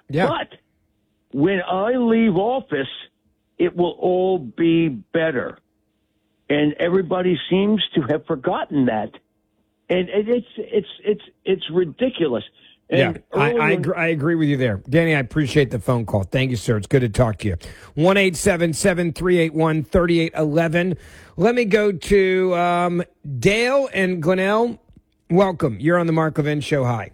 Yeah. But when I leave office, it will all be better. And everybody seems to have forgotten that. And it's ridiculous. And I agree with you there. Danny, I appreciate the phone call. Thank you, sir. It's good to talk to you. 1-877-381-3811. Let me go to Dale and Glenelg. Welcome. You're on the Mark Levin Show. Hi.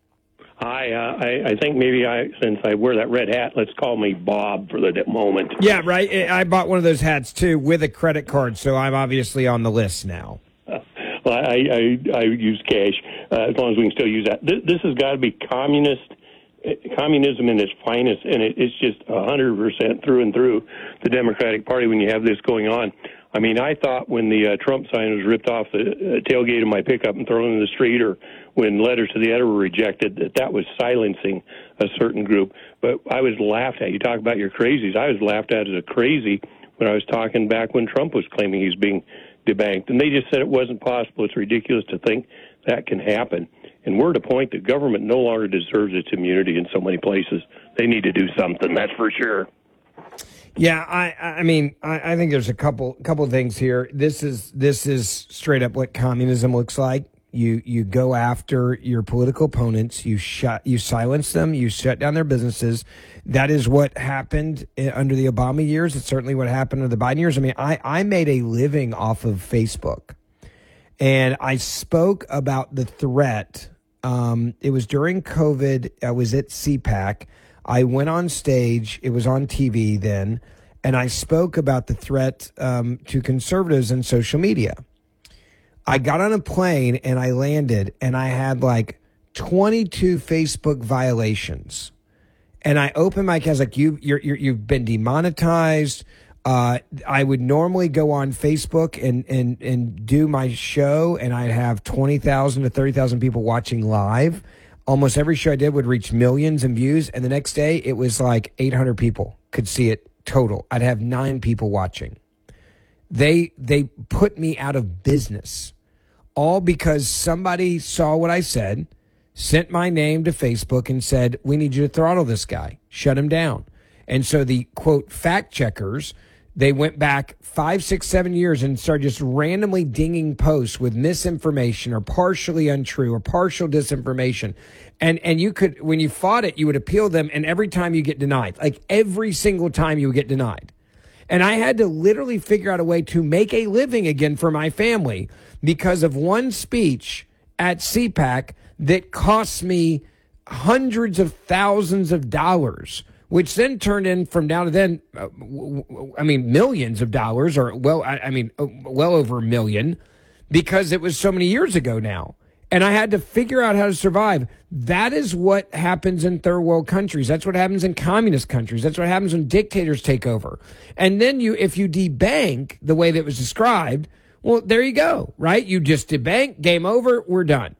Hi. I think maybe since I wear that red hat, let's call me Bob for the moment. Yeah, right. I bought one of those hats, too, with a credit card, so I'm obviously on the list now. Well, I use cash as long as we can still use that. This has got to be communism in its finest, and it's just 100% through and through the Democratic Party when you have this going on. I mean, I thought when the Trump sign was ripped off the tailgate of my pickup and thrown in the street, or when letters to the editor were rejected, that was silencing a certain group. But I was laughed at. You talk about your crazies. I was laughed at as a crazy when I was talking back when Trump was claiming he's being debanked, and they just said it wasn't possible. It's ridiculous to think that can happen. And we're at a point that government no longer deserves its immunity in so many places. They need to do something, that's for sure. Yeah, I mean, I think there's a couple of things here. This is straight up what communism looks like. You go after your political opponents, you silence them, you shut down their businesses. That is what happened under the Obama years. It's certainly what happened under the Biden years. I mean, I made a living off of Facebook, and I spoke about the threat. It was during COVID. I was at CPAC. I went on stage. It was on TV then, and I spoke about the threat to conservatives and social media. I got on a plane and I landed, and I had like 22 Facebook violations. And I opened my account. I was like, you've been demonetized. I would normally go on Facebook and do my show, and I'd have 20,000 to 30,000 people watching live. Almost every show I did would reach millions in views, and the next day it was like 800 people could see it total. I'd have 9 people watching. They put me out of business, all because somebody saw what I said, sent my name to Facebook and said, we need you to throttle this guy, shut him down. And so the, quote, fact checkers, they went back 5, 6, 7 years and started just randomly dinging posts with misinformation or partially untrue or partial disinformation. And you could, when you fought it, you would appeal them, and every time you get denied, like every single time you would get denied. And I had to literally figure out a way to make a living again for my family because of one speech at CPAC that cost me hundreds of thousands of dollars, which then turned in from now to then, millions of dollars, or well over $1 million, because it was so many years ago now. And I had to figure out how to survive. That is what happens in third world countries. That's what happens in communist countries. That's what happens when dictators take over. And then if you debank the way that was described, well, there you go, right? You just debank, game over, we're done.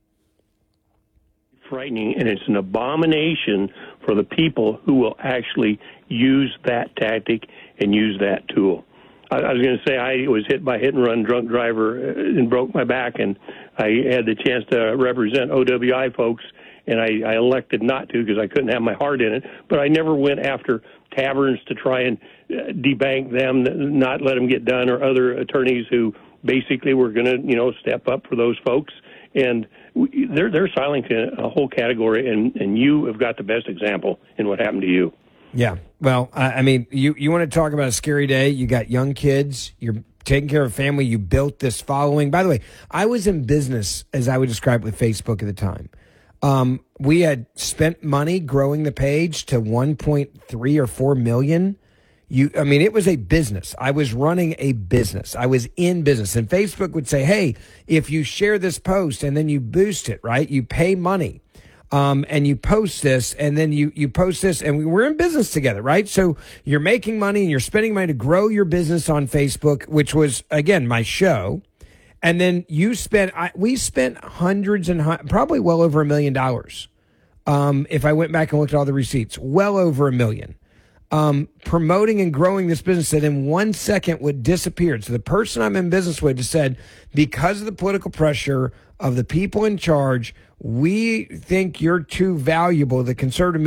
Frightening, and it's an abomination for the people who will actually use that tactic and use that tool. I was going to say I was hit by a hit-and-run drunk driver and broke my back, and I had the chance to represent OWI folks, and I elected not to because I couldn't have my heart in it. But I never went after taverns to try and debank them, not let them get done, or other attorneys who basically were going to, step up for those folks. And they're silencing a whole category, and you have got the best example in what happened to you. Yeah. Well, I mean, you want to talk about a scary day. You got young kids. You're taking care of family. You built this following. By the way, I was in business, as I would describe, with Facebook at the time. We had spent money growing the page to 1.3 or 4 million. It was a business. I was running a business. I was in business. And Facebook would say, hey, if you share this post and then you boost it, right? You pay money. And you post this, and then you post this, and we're in business together, right? So you're making money and you're spending money to grow your business on Facebook, which was, again, my show. And then we spent hundreds and probably well over $1 million. If I went back and looked at all the receipts, well over $1 million. Promoting and growing this business that in 1 second would disappear. So the person I'm in business with just said, because of the political pressure of the people in charge, we think you're too valuable. The conservative